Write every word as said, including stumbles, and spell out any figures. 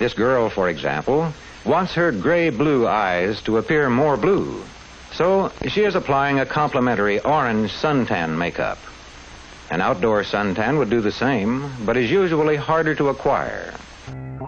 This girl, for example, wants her gray-blue eyes to appear more blue. So she is applying a complementary orange suntan makeup. An outdoor suntan would do the same, but is usually harder to acquire.